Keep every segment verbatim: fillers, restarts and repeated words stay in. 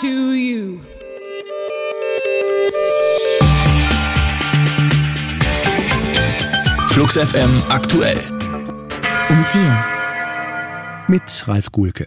to you. Flux F M aktuell. Um vier. Mit Ralf Guhlke.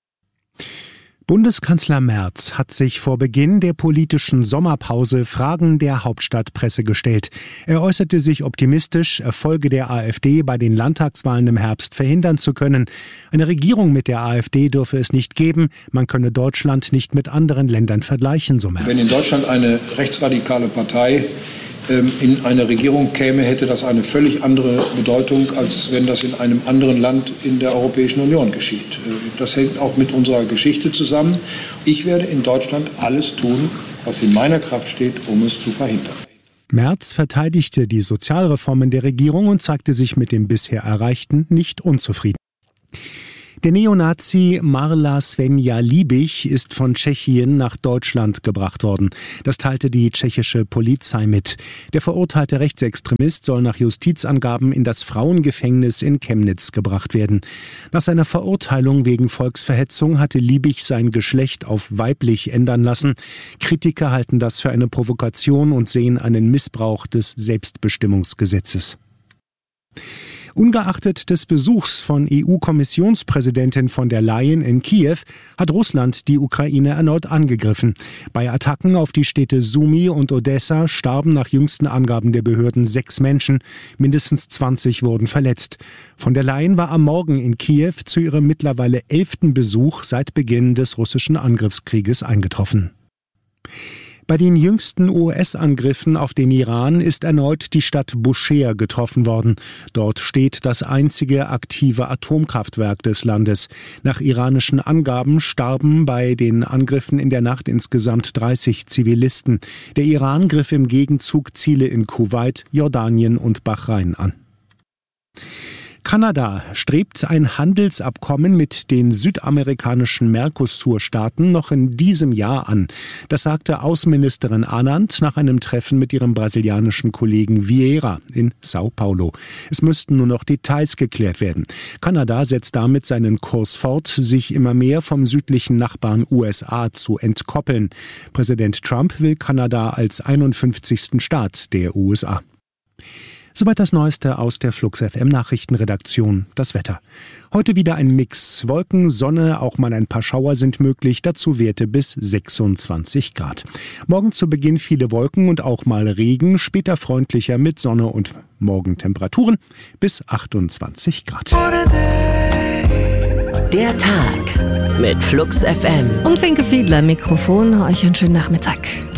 Bundeskanzler Merz hat sich vor Beginn der politischen Sommerpause Fragen der Hauptstadtpresse gestellt. Er äußerte sich optimistisch, Erfolge der AfD bei den Landtagswahlen im Herbst verhindern zu können. Eine Regierung mit der AfD dürfe es nicht geben. Man könne Deutschland nicht mit anderen Ländern vergleichen, so Merz. Wenn in Deutschland eine rechtsradikale Partei in eine Regierung käme, hätte das eine völlig andere Bedeutung, als wenn das in einem anderen Land in der Europäischen Union geschieht. Das hängt auch mit unserer Geschichte zusammen. Ich werde in Deutschland alles tun, was in meiner Kraft steht, um es zu verhindern. Merz verteidigte die Sozialreformen der Regierung und zeigte sich mit dem bisher Erreichten nicht unzufrieden. Der Neonazi Marla Svenja-Liebig ist von Tschechien nach Deutschland gebracht worden. Das teilte die tschechische Polizei mit. Der verurteilte Rechtsextremist soll nach Justizangaben in das Frauengefängnis in Chemnitz gebracht werden. Nach seiner Verurteilung wegen Volksverhetzung hatte Liebig sein Geschlecht auf weiblich ändern lassen. Kritiker halten das für eine Provokation und sehen einen Missbrauch des Selbstbestimmungsgesetzes. Ungeachtet des Besuchs von E U-Kommissionspräsidentin von der Leyen in Kiew hat Russland die Ukraine erneut angegriffen. Bei Attacken auf die Städte Sumy und Odessa starben nach jüngsten Angaben der Behörden sechs Menschen, mindestens zwanzig wurden verletzt. Von der Leyen war am Morgen in Kiew zu ihrem mittlerweile elften Besuch seit Beginn des russischen Angriffskrieges eingetroffen. Bei den jüngsten U S-Angriffen auf den Iran ist erneut die Stadt Bushehr getroffen worden. Dort steht das einzige aktive Atomkraftwerk des Landes. Nach iranischen Angaben starben bei den Angriffen in der Nacht insgesamt dreißig Zivilisten. Der Iran griff im Gegenzug Ziele in Kuwait, Jordanien und Bahrain an. Kanada strebt ein Handelsabkommen mit den südamerikanischen Mercosur-Staaten noch in diesem Jahr an. Das sagte Außenministerin Anand nach einem Treffen mit ihrem brasilianischen Kollegen Vieira in Sao Paulo. Es müssten nur noch Details geklärt werden. Kanada setzt damit seinen Kurs fort, sich immer mehr vom südlichen Nachbarn U S A zu entkoppeln. Präsident Trump will Kanada als einundfünfzigsten Staat der U S A. Soweit das Neueste aus der Flux F M Nachrichtenredaktion. Das Wetter. Heute wieder ein Mix. Wolken, Sonne, auch mal ein paar Schauer sind möglich. Dazu Werte bis sechsundzwanzig Grad. Morgen zu Beginn viele Wolken und auch mal Regen. Später freundlicher mit Sonne und Morgentemperaturen bis achtundzwanzig Grad. Der Tag mit Flux F M. Und Winke Fiedler, Mikrofon. Euch einen schönen Nachmittag.